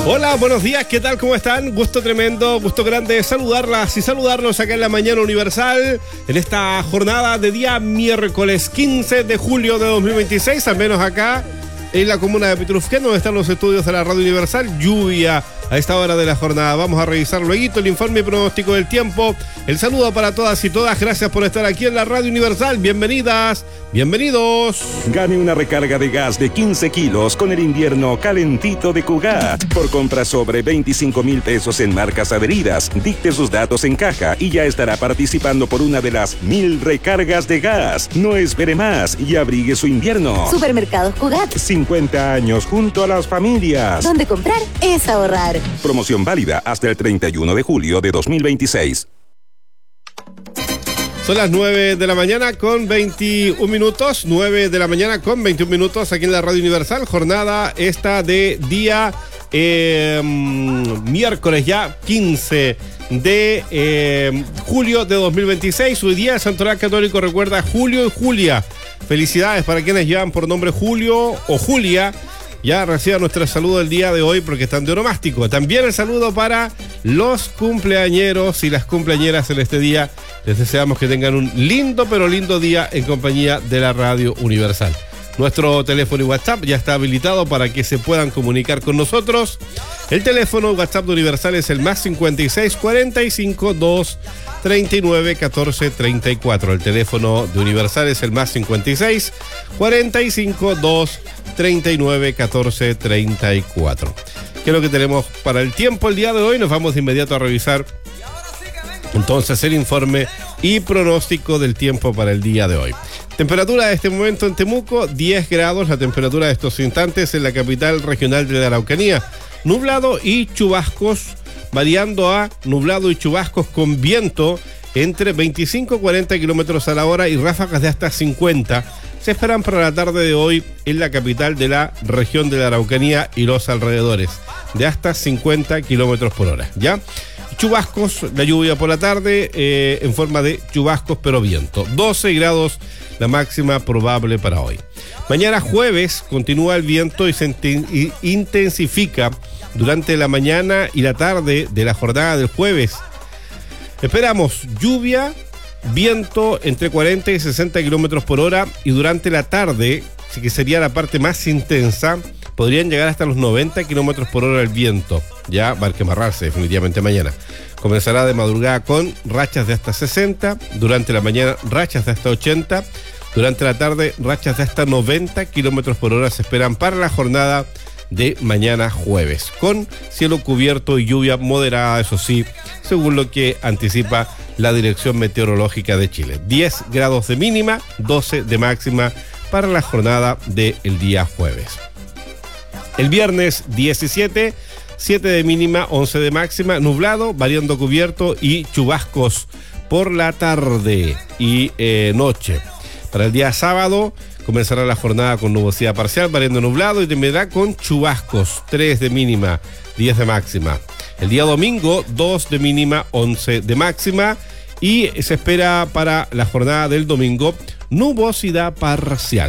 Hola, buenos días, ¿qué tal? ¿Cómo están? Gusto tremendo, gusto grande saludarlas y saludarnos acá en la Mañana Universal en esta jornada de día miércoles 15 de julio de 2026, al menos acá en la comuna de Petrufquén, donde están los estudios de la Radio Universal. Lluvia a esta hora de la jornada. Vamos a revisar luego el informe y pronóstico del tiempo. El saludo para todas y todas. Gracias por estar aquí en la Radio Universal. Bienvenidas, bienvenidos. Gane una recarga de gas de 15 kilos con el invierno calentito de Cugat. Por compra sobre 25,000 pesos en marcas adheridas, dicte sus datos en caja y ya estará participando por una de las 1000 recargas de gas. No espere más y abrigue su invierno. Supermercados Cugat. 50 años junto a las familias. Donde comprar es ahorrar. Promoción válida hasta el 31 de julio de 2026. Son las 9 de la mañana con 21 minutos. 9 de la mañana con 21 minutos aquí en la Radio Universal. Jornada esta de día miércoles ya 15 de julio de 2026. Hoy día el Santoral Católico recuerda a Julio y Julia. Felicidades para quienes llevan por nombre Julio o Julia. Ya reciban nuestro saludo el día de hoy porque están de onomástico. También el saludo para los cumpleañeros y las cumpleañeras en este día. Les deseamos que tengan un lindo, pero lindo día en compañía de la Radio Universal. Nuestro teléfono y WhatsApp ya está habilitado para que se puedan comunicar con nosotros. El teléfono WhatsApp de Universal es el más 56 45 2 39 14 34. El teléfono de Universal es el más 56 45 2 39 14 34. ¿Qué es lo que tenemos para el tiempo el día de hoy? Nos vamos de inmediato a revisar entonces el informe y pronóstico del tiempo para el día de hoy. Temperatura de este momento en Temuco, 10 grados. La temperatura de estos instantes en la capital regional de la Araucanía. Nublado y chubascos, variando a nublado y chubascos con viento entre 25 y 40 kilómetros a la hora y ráfagas de hasta 50. Se esperan para la tarde de hoy en la capital de la región de la Araucanía y los alrededores, de hasta 50 kilómetros por hora, ¿ya? Chubascos, la lluvia por la tarde, en forma de chubascos pero viento. 12 grados la máxima probable para hoy. Mañana jueves continúa el viento y se intensifica durante la mañana y la tarde de la jornada del jueves. Esperamos lluvia, viento entre 40 y 60 kilómetros por hora y durante la tarde, que sería la parte más intensa, podrían llegar hasta los 90 kilómetros por hora el viento. Ya va a quemarrarse definitivamente mañana. Comenzará de madrugada con rachas de hasta 60, durante la mañana rachas de hasta 80, durante la tarde rachas de hasta 90 kilómetros por hora se esperan para la jornada de mañana jueves, con cielo cubierto y lluvia moderada, eso sí, según lo que anticipa la Dirección Meteorológica de Chile. 10 grados de mínima, 12 de máxima para la jornada del día jueves. El viernes 17, 7 de mínima, 11 de máxima, nublado, variando cubierto y chubascos por la tarde y noche. Para el día sábado comenzará la jornada con nubosidad parcial, variando nublado y terminará con chubascos, 3 de mínima, 10 de máxima. El día domingo, 2 de mínima, 11 de máxima y se espera para la jornada del domingo nubosidad parcial.